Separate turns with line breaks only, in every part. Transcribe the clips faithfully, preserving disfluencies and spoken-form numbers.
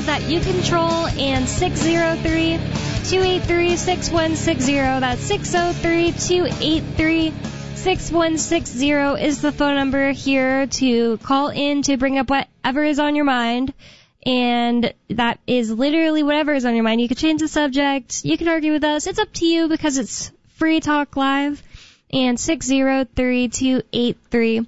code that you control, and six oh three, two eight three, six one six zero. That's six oh three, two eight three, six one six zero is the phone number here to call in to bring up whatever is on your mind. And that is literally whatever is on your mind. You can change the subject. You can argue with us. It's up to you because it's Free Talk Live. And six oh three, two eight three,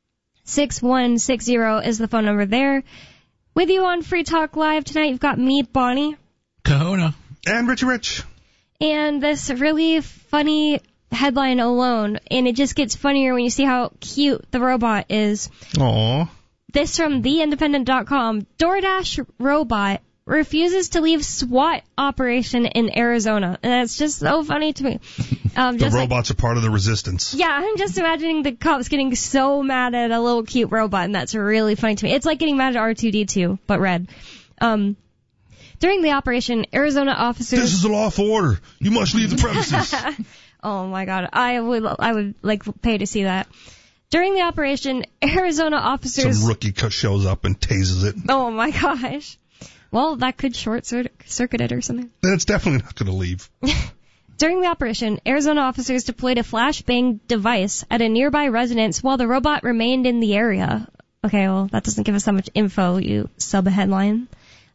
six one six zero is the phone number there. With you on Free Talk Live tonight, you've got me, Bonnie.
Kahuna.
And Richie Rich.
And this really funny headline alone. And it just gets funnier when you see how cute the robot is.
Aww.
This from the independent dot com. DoorDash robot refuses to leave SWAT operation in Arizona. And that's just so funny to me. Um,
the
just
robots
like,
are part of the resistance.
Yeah, I'm just imagining the cops getting so mad at a little cute robot, and that's really funny to me. It's like getting mad at R two D two, but red. Um, during the operation, Arizona officers...
This is a lawful order. You must leave the premises.
Oh, my God. I would, I would like pay to see that. During the operation, Arizona officers...
Some rookie shows up and tases it.
Oh, my gosh. Well, that could short-circuit it or something.
Then it's definitely not going to leave.
During the operation, Arizona officers deployed a flashbang device at a nearby residence while the robot remained in the area. Okay, well, that doesn't give us that much info, you sub-headline.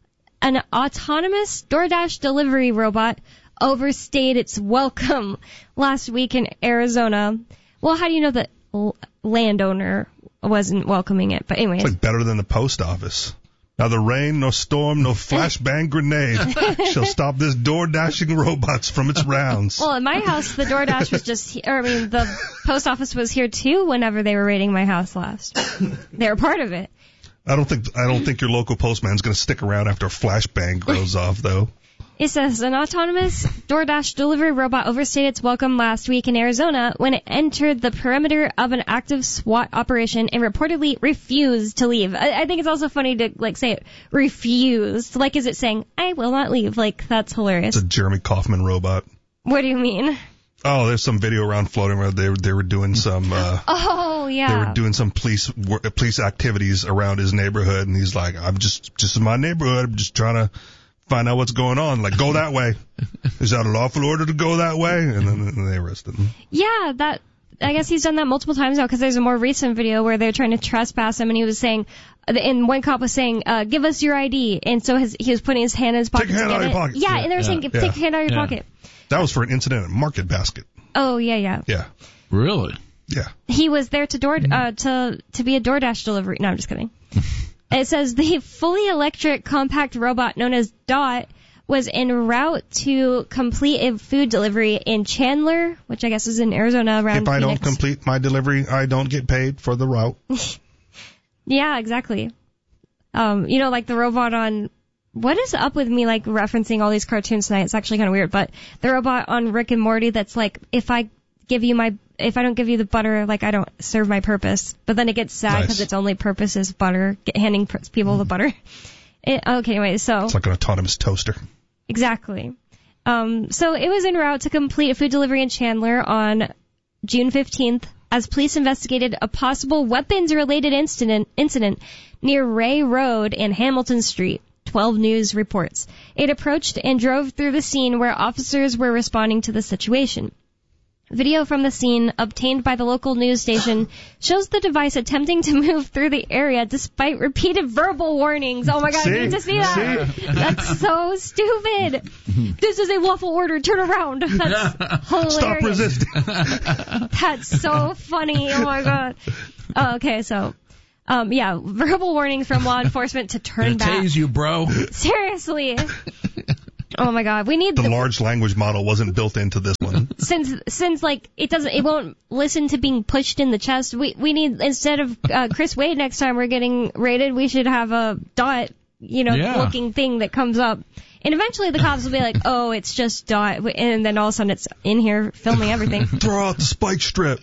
An autonomous DoorDash delivery robot overstayed its welcome last week in Arizona. Well, how do you know the l- landowner wasn't welcoming it? But anyways.
It's like better than the post office. Neither rain, nor storm, no flashbang grenade shall stop this door-dashing robots from its rounds.
Well, in my house, the DoorDash was just, or I mean, the post office was here too whenever they were raiding my house last. They were part of it.
I don't think I don't think your local postman's going to stick around after a flashbang goes off, though.
It says, an autonomous DoorDash delivery robot overstayed its welcome last week in Arizona when it entered the perimeter of an active SWAT operation and reportedly refused to leave. I, I think it's also funny to, like, say it, refused. Like, is it saying, I will not leave? Like, that's hilarious.
It's a Jeremy Kaufman robot.
What do you mean?
Oh, there's some video around floating where they, they were doing some... Uh,
oh, yeah.
They were doing some police police activities around his neighborhood, and he's like, I'm just, just in my neighborhood, I'm just trying to... find out what's going on. Like, go that way. Is that a lawful order to go that way? And then and they arrested him.
Yeah, that, I guess he's done that multiple times now because there's a more recent video where they're trying to trespass him and he was saying, and one cop was saying, uh, give us your I D. And so his, he was putting his hand in his pocket.
Take your hand out of your pocket.
Yeah,
yeah,
and they were
yeah,
saying,
yeah.
take your hand out of your
yeah.
pocket.
That was for an incident at Market Basket.
Oh, yeah, yeah.
Yeah.
Really?
Yeah.
He was there to door, uh, to, to be a DoorDash delivery. No, I'm just kidding. It says the fully electric compact robot known as Dot was en route to complete a food delivery in Chandler, which I guess is in Arizona around
If I
Phoenix.
don't complete my delivery, I don't get paid for the route.
Yeah, exactly. Um, you know, like the robot on... What is up with me, like, referencing all these cartoons tonight? It's actually kind of weird, but the robot on Rick and Morty that's like, if I give you my... If I don't give you the butter, like, I don't serve my purpose. But then it gets sad because
Nice.
its only purpose is butter, get, handing pr- people the butter. It, okay, anyway, so...
It's like an autonomous toaster.
Exactly. Um, so it was en route to complete a food delivery in Chandler on June fifteenth as police investigated a possible weapons-related incident, incident near Ray Road and Hamilton Street. twelve News reports. It approached and drove through the scene where officers were responding to the situation. Video from the scene, obtained by the local news station, shows the device attempting to move through the area despite repeated verbal warnings. Oh my god,
See?
I need to see that.
See?
That's so stupid. This is a lawful order. Turn around. That's hilarious.
Stop resisting.
That's so funny. Oh my god. Oh, okay, so... Um, yeah, verbal warnings from law enforcement to turn back.
Tase you, bro.
Seriously. Oh my god, we need
The
the,
large language model wasn't built into this one.
since since like it doesn't it won't listen to being pushed in the chest. We we need, instead of uh, Chris Wade next time we're getting raided, we should have a Dot, you know,
Yeah.
looking thing that comes up. And eventually the cops will be like, "Oh, it's just Dot," and then all of a sudden it's in here filming everything.
Throw out the spike strip.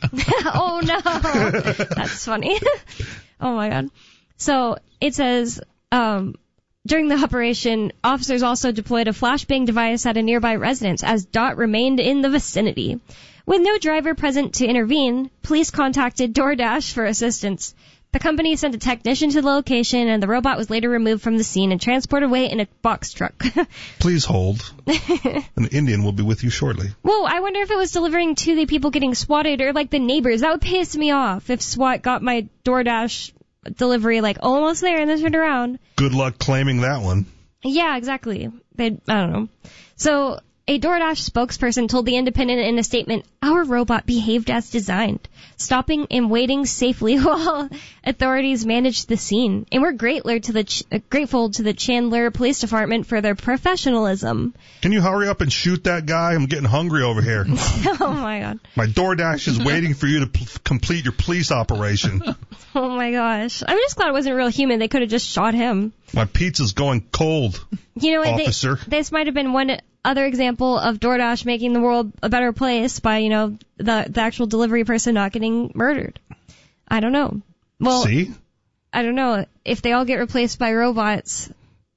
Oh no, that's funny. Oh my god. So it says, um, during the operation, officers also deployed a flashbang device at a nearby residence as Dot remained in the vicinity. With no driver present to intervene, police contacted DoorDash for assistance. The company sent a technician to the location, and the robot was later removed from the scene and transported away in a box truck.
Please hold. An Indian will be with you shortly.
Whoa, I wonder if it was delivering to the people getting swatted or like the neighbors. That would piss me off if SWAT got my DoorDash delivery like almost there and then turned around.
Good luck claiming that one.
Yeah, exactly. They, I don't know. So a DoorDash spokesperson told The Independent in a statement, "Our robot behaved as designed, stopping and waiting safely while authorities managed the scene. And we're grateful to the Ch- grateful to the Chandler Police Department for their professionalism."
Can you hurry up and shoot that guy? I'm getting hungry over here.
Oh, my God.
My DoorDash is waiting for you to p- complete your police operation.
Oh, my gosh. I'm just glad it wasn't real human. They could have just shot him.
My pizza's going cold,
You know what?
officer.
They, this might have been one other example of DoorDash making the world a better place by, you know, the, the actual delivery person not getting murdered. I don't know. Well,
See?
I don't know. If they all get replaced by robots,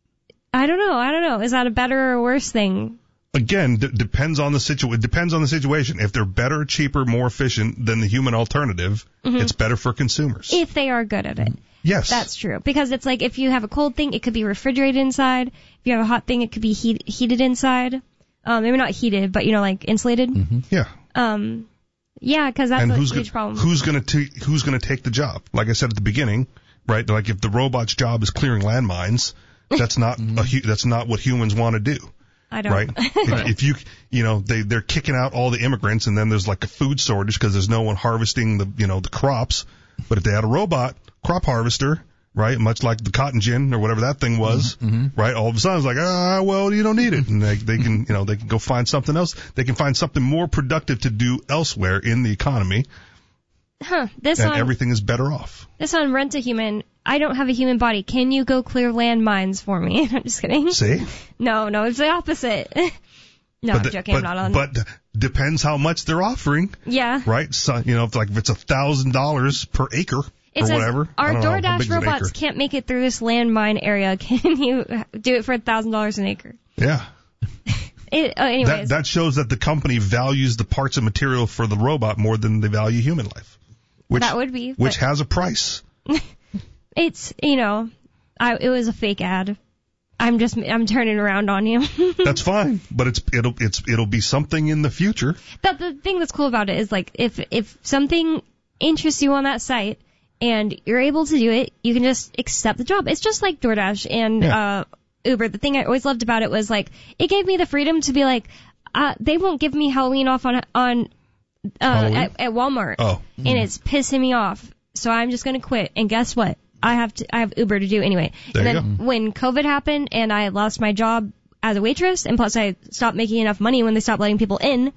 I don't know. I don't know. Is that a better or worse thing?
Again, d- depends on the situ- it depends on the situation. If they're better, cheaper, more efficient than the human alternative,
Mm-hmm.
it's better for consumers.
If they are good at it.
Yes.
That's true. Because it's like if you have a cold thing, it could be refrigerated inside. If you have a hot thing, it could be heat- heated inside. Um, maybe not heated, but, you know, like insulated.
Mm-hmm.
Yeah.
Um, yeah, because that's
And
a
who's
huge
go-
problem.
who's going to who's going to take the job? Like I said at the beginning, right? Like if the robot's job is clearing landmines, that's not a hu- that's not what humans want to do.
I don't.
Right? if, if you, you know, they, they're kicking out all the immigrants and then there's like a food shortage because there's no one harvesting the, you know, the crops. But if they had a robot crop harvester, right, much like the cotton gin or whatever that thing was,
Mm-hmm.
right, all of a sudden it's like, ah, well, you don't need it. And they, they can, you know, they can go find something else. They can find something more productive to do elsewhere in the economy.
Huh. This
And
on,
everything is better off.
this on Rent a Human. I don't have a human body. Can you go clear landmines for me? I'm just kidding.
See?
No, no, it's the opposite. No, I'm
the-
joking.
but,
I'm not on.
but depends how much they're offering,
yeah.
right? So, you know, if like if it's a thousand dollars per acre
It
or
says,
whatever. I
our
don't know, how big
DoorDash
is an
robots
acre?
can't make it through this landmine area. Can you do it for a thousand dollars an acre?
Yeah.
It, uh, anyways.
That that shows that the company values the parts and material for the robot more than they value human life. Which,
That would be,
Which
but-
has a price.
It's, you know, I, it was a fake ad. I'm just, I'm turning around on you.
That's fine, but it's it'll it's it'll be something in the future.
But the thing that's cool about it is like if if something interests you on that site and you're able to do it, you can just accept the job. It's just like DoorDash and
Yeah.
uh Uber. The thing I always loved about it was like it gave me the freedom to be like, uh they won't give me Halloween off on on uh
Halloween?
at, at Walmart,
Oh.
and it's pissing me off. So I'm just gonna quit. And guess what? I have to. I have Uber to do anyway.
There
and
you
then
go.
when COVID happened and I lost my job as a waitress, and plus I stopped making enough money when they stopped letting people in,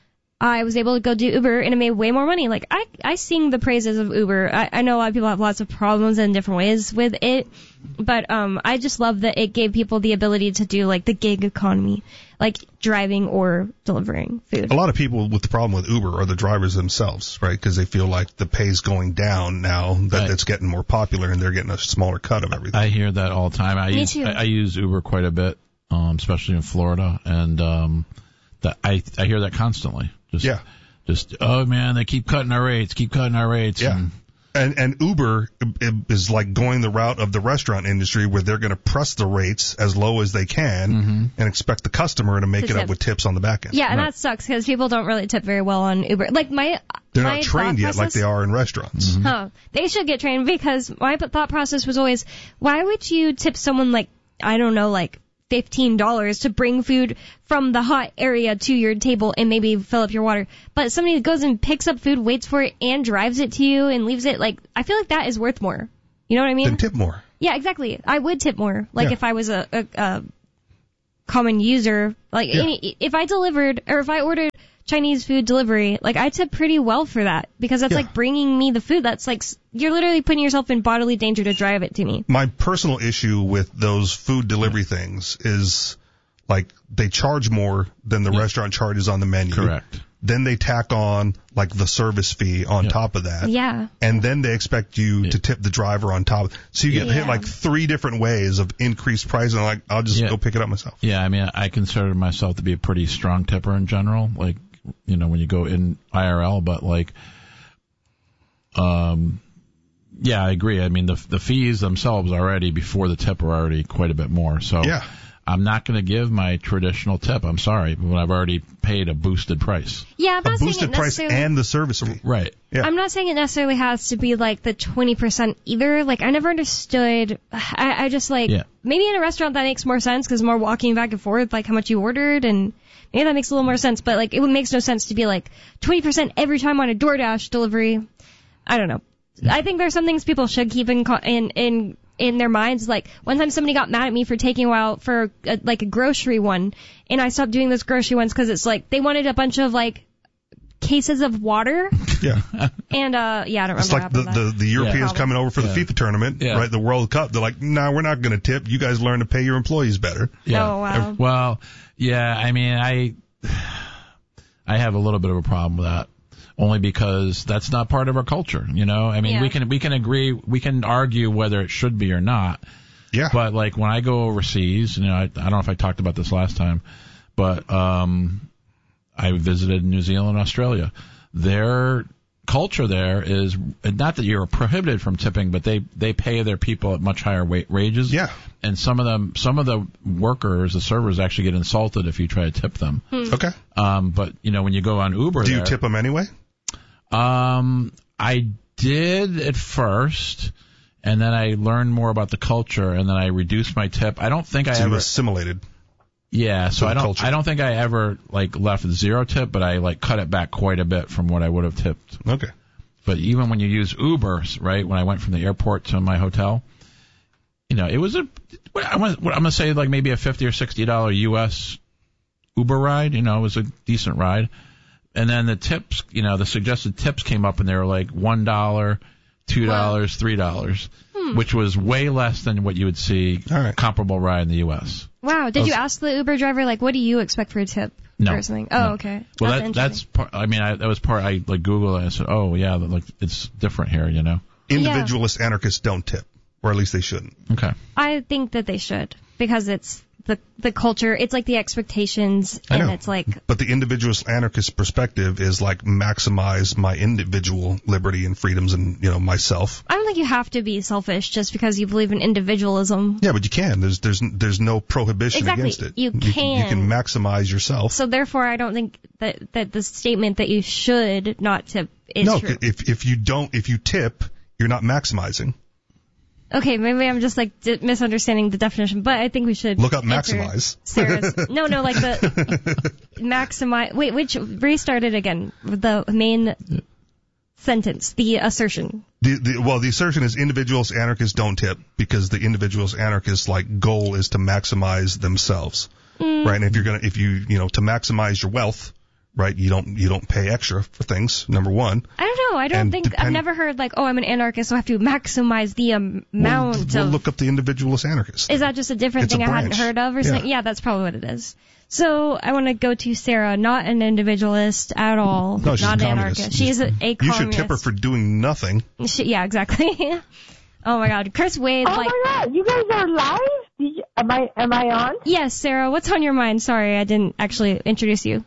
I was able to go do Uber and it made way more money. Like I, I sing the praises of Uber. I, I know a lot of people have lots of problems in different ways with it, but um, I just love that it gave people the ability to do like the gig economy, like driving or delivering food.
A lot of people with the problem with Uber are the drivers themselves, right? Because they feel like the pay's going down now that
Right.
it's getting more popular and they're getting a smaller cut of everything.
I hear that all the time. I
Me
use
too.
I, I use Uber quite a bit, um, especially in Florida, and um, that I I hear that constantly. Just,
Yeah.
Just oh man, they keep cutting our rates, keep cutting our rates.
Yeah.
And,
And, and Uber is like going the route of the restaurant industry where they're going to press the rates as low as they can
Mm-hmm.
and expect the customer to make
To
it up
tip.
with tips on the back end.
Yeah, and
Right.
that sucks because people don't really tip very well on Uber. Like my,
They're
my
not trained
thought
yet like
process-
they are in restaurants.
Huh. They should get trained because my thought process was always, why would you tip someone like, I don't know, like fifteen dollars to bring food from the hot area to your table and maybe fill up your water? But somebody that goes and picks up food, waits for it, and drives it to you and leaves it, like, I feel like that is worth more. You know what I mean?
Then tip more.
Yeah, exactly. I would tip more. Like
Yeah.
if I was a, a, a common user, like
Yeah.
any, if I delivered or if I ordered Chinese food delivery, like I tip pretty well for that because that's
Yeah.
like bringing me the food. That's like s- you're literally putting yourself in bodily danger to drive it to me.
My personal issue with those food delivery things is like they charge more than the restaurant charges on the menu.
correct.
Then they tack on like the service fee on
Yeah.
top of that.
Yeah.
And then they expect you
Yeah.
to tip the driver on top. So you get
Yeah.
hit like three different ways of increased price, and like I'll just
Yeah.
go pick it up myself.
Yeah, I mean, I consider myself to be a pretty strong tipper in general. Like, you know, when you go in I R L, but like, um, Yeah, I agree. I mean, the the fees themselves already before the tip are already quite a bit more. So
Yeah.
I'm not going to give my traditional tip. I'm sorry, when I've already paid a boosted price.
Yeah, I'm
A
not saying
boosted
it
price
necessarily.
and the service fee.
Right.
Yeah.
I'm not saying it necessarily has to be like the twenty percent either. Like, I never understood. I, I just like,
Yeah.
maybe in a restaurant that makes more sense because more walking back and forth, like how much you ordered, and maybe that makes a little more sense. But like, it makes no sense to be like twenty percent every time on a DoorDash delivery. I don't know. I think there's some things people should keep in, co- in, in, in their minds. Like, one time somebody got mad at me for taking a while for a, like a grocery one, and I stopped doing those grocery ones because it's like, they wanted a bunch of like, cases of water,
Yeah.
and uh yeah, I don't remember
It's
what
like the,
happened with
the, the Europeans
Yeah.
coming over for
Yeah.
the FIFA tournament,
Yeah.
right? The World Cup. They're like, nah, we're not going to tip. You guys learn to pay your employees better.
Yeah.
Oh, wow.
Well, yeah, I mean, I I have a little bit of a problem with that. Only because that's not part of our culture, you know? I mean,
Yeah.
we can we can agree, we can argue whether it should be or not.
Yeah.
But like when I go overseas, you know, I, I don't know if I talked about this last time, but um, I visited New Zealand and Australia. Their culture there is not that you're prohibited from tipping, but they they pay their people at much higher wa- wages.
Yeah.
And some of them, some of the workers, the servers, actually get insulted if you try to tip them.
Okay.
Um, but you know, when you go on Uber,
Do you
there,
tip them anyway?
Um, I did at first, and then I learned more about the culture, and then I reduced my tip. I don't think I
So you
ever.
assimilated.
Yeah, so
the
I don't.
culture.
I don't think I ever like left zero tip, but I like cut it back quite a bit from what I would have tipped.
Okay.
But even when you use Uber, right? When I went from the airport to my hotel, you know, it was a. I'm gonna, I'm gonna say like maybe a fifty or sixty dollar U S Uber ride. You know, it was a decent ride. And then the tips, you know, the suggested tips came up, and they were like one dollar, two dollars, three dollars, which was way less than what you would see
All right.
comparable ride in the U S.
Wow, did you ask the Uber driver, like, what do you expect for a tip?
No.
Or something? Oh,
No.
okay.
Well,
that's
that,
interesting.
that's part. I mean, I, that was part. I like Googled it and I said, oh yeah, like it's different here, you know.
Individualist anarchists don't tip, or at least they shouldn't.
Okay.
I think that they should, because it's the the culture, it's like the expectations,
I
and
know.
it's like,
But the individualist anarchist perspective is like maximize my individual liberty and freedoms and, you know, myself.
I don't think you have to be selfish just because you believe in individualism.
Yeah, but you can. There's there's there's no prohibition
Exactly.
against it.
You
You can, you
can.
can maximize yourself.
So therefore, I don't think that, that the statement that you should not tip is
no,
true.
if if you don't if you tip, you're not maximizing.
Okay, maybe I'm just like di- misunderstanding the definition, but I think we should
Look up
answer
maximize.
Sarah's. No, no, like the maximize. Wait, which restart it again? The main sentence, the assertion.
The, the, well, the assertion is individuals anarchists don't tip because the individuals anarchists like goal is to maximize themselves,
Mm.
right? And if you're gonna if you you know to maximize your wealth, right? You don't you don't pay extra for things. Number one.
I don't know. I don't
And
think I've
depend-
never heard like, oh, I'm an anarchist, so I have to maximize the um,
We'll,
amount
we'll
of.
look up the individualist anarchist.
Is that just a different
It's a
thing I hadn't
branch.
heard of or
Yeah.
something? Yeah, that's probably what it is. So I want to go to Sarah, not an individualist at all,
No, she's
not
a
an
communist.
anarchist. She's a, a
You
communist.
should tip her for doing nothing.
She, yeah, exactly. Oh my God, Chris Wade,
Oh
like,
my God, you guys are live? Did you, am I am I on?
yes, Sarah, what's on your mind? Sorry, I didn't actually introduce you.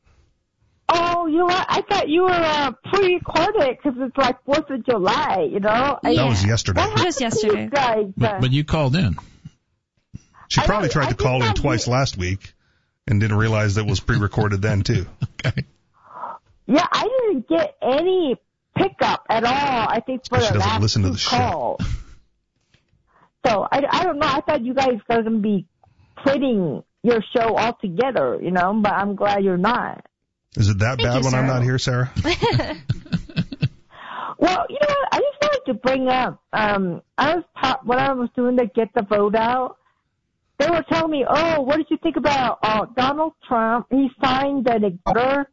Oh, you know what? I thought you were uh, pre-recorded because it's like Fourth of July, you know? I,
Yeah.
That was yesterday.
What happened
Just
to
yesterday.
You guys, uh,
But, but you called in.
She
I
probably
know,
tried
I
to call
think
in
that
twice
you-
last week and didn't realize that it was pre-recorded then too.
Okay.
yeah, I didn't get any pickup at all. I think for
She
the
doesn't
last
listen to
two
the show.
calls. So I, I don't know. I thought you guys were going to be quitting your show altogether, you know, but I'm glad you're not.
Is it that
Thank
bad
you,
when I'm
Sarah.
not here, Sarah?
Well, you know what? I just wanted to bring up, um, I was ta- when I was doing the Get the Vote Out, they were telling me, oh, what did you think about uh, Donald Trump? He signed an order